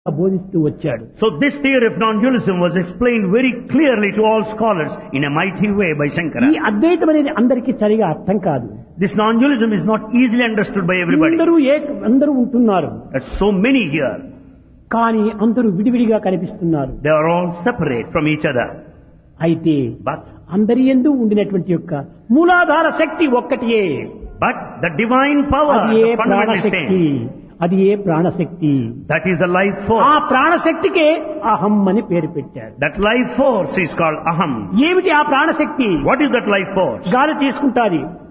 బోధిస్తూ వచ్చాడు. So this theory of non-dualism was explained very clearly to all scholars in a mighty way by Shankara. ఈ అద్వైతం అనేది అందరికీ సరిగా అర్థం కాదు. This non-dualism is not easily understood by everybody. అందరూ ఉంటున్నారు. There's so many here. కానీ అందరూ విడివిడిగా కనిపిస్తున్నారు. They are all separate from each other. అయితే But అందరి యందు ఉండినటువంటి యొక్క మూలాధార శక్తి ఒక్కటియే. the divine power, అది ఏ the fundamental ప్రాణశక్తి, same. అది ఏ ప్రాణశక్తి. That is the life ఆ force. ప్రాణశక్తికే అహం అని పేరు పెట్టారు. That life force is called aham. ఏమిటి ఆ ప్రాణశక్తి? What is that life force? గాలి తీసుకుంటాది,